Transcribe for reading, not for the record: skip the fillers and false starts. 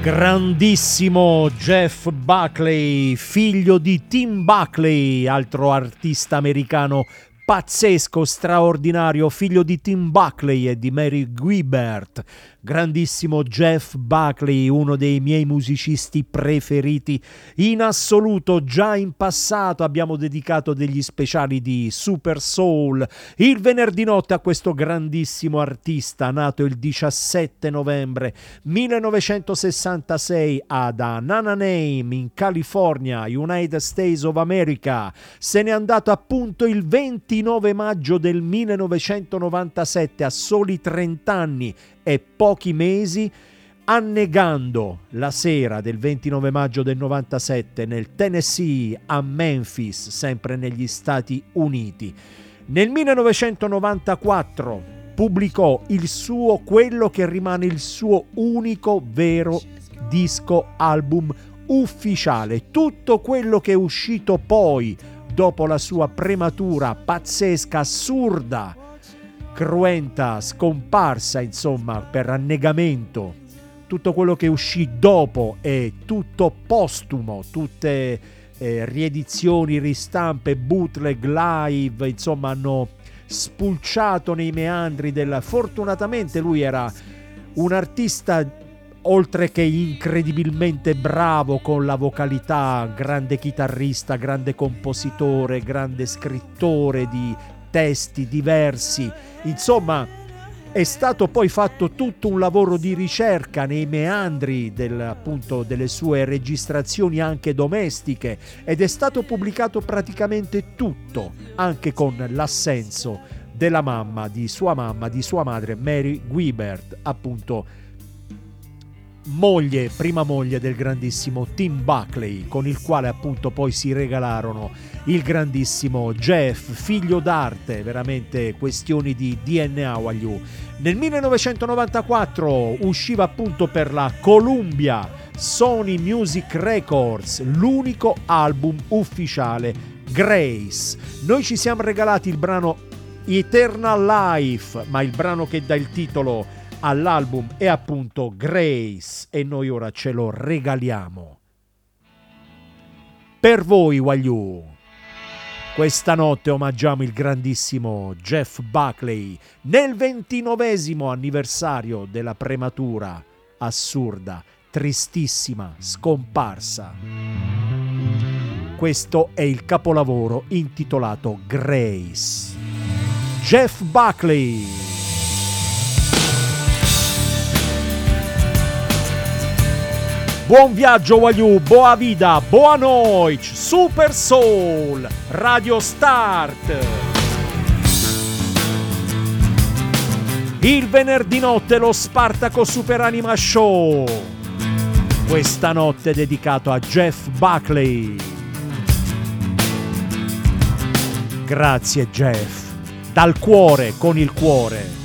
Grandissimo Jeff Buckley, figlio di Tim Buckley, altro artista americano pazzesco, straordinario, figlio di Tim Buckley e di Mary Guibert. Grandissimo Jeff Buckley, uno dei miei musicisti preferiti in assoluto. Già in passato abbiamo dedicato degli speciali di Super Soul il venerdì notte a questo grandissimo artista, nato il 17 novembre 1966 ad Anaheim in California, United States of America. Se n'è andato appunto il 29 maggio del 1997, a soli 30 anni e pochi mesi, annegando la sera del 29 maggio del 97 nel Tennessee a Memphis, sempre negli Stati Uniti. Nel 1994 pubblicò quello che rimane il suo unico vero disco album ufficiale. Tutto quello che è uscito poi dopo la sua prematura, pazzesca, assurda, cruenta scomparsa, insomma, per annegamento, tutto quello che uscì dopo è tutto postumo, tutte riedizioni, ristampe, bootleg, live, insomma hanno spulciato nei meandri fortunatamente lui era un artista oltre che incredibilmente bravo con la vocalità, grande chitarrista, grande compositore, grande scrittore di testi diversi. Insomma, è stato poi fatto tutto un lavoro di ricerca nei meandri appunto delle sue registrazioni anche domestiche, ed è stato pubblicato praticamente tutto, anche con l'assenso della mamma, di sua madre Mary Guibert, appunto prima moglie del grandissimo Tim Buckley, con il quale appunto poi si regalarono il grandissimo Jeff, figlio d'arte, veramente questioni di DNA Wagliù. Nel 1994 usciva appunto per la Columbia Sony Music Records l'unico album ufficiale, Grace. Noi ci siamo regalati il brano Eternal Life, ma il brano che dà il titolo all'album è appunto Grace, e noi ora ce lo regaliamo per voi Wagliù. Questa notte omaggiamo il grandissimo Jeff Buckley nel 29° anniversario della prematura, assurda, tristissima scomparsa. Questo è il capolavoro intitolato Grace. Jeff Buckley. Buon viaggio Wagliù, boa vida, boa noite, Super Soul, Radio Start. Il venerdì notte lo Spartaco Super Anima Show. Questa notte è dedicato a Jeff Buckley. Grazie Jeff, dal cuore, con il cuore.